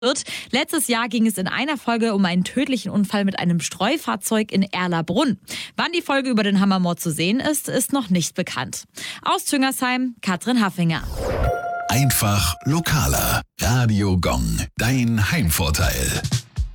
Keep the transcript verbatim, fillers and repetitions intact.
wird. Letztes Jahr ging es in einer Folge um einen tödlichen Unfall mit einem Streufahrzeug in Erlabrunn. Wann die Folge über den Hammermord zu sehen ist, ist noch nicht bekannt. Aus Züngersheim, Katrin Haffinger. Einfach lokaler. Radio Gong, dein Heimvorteil.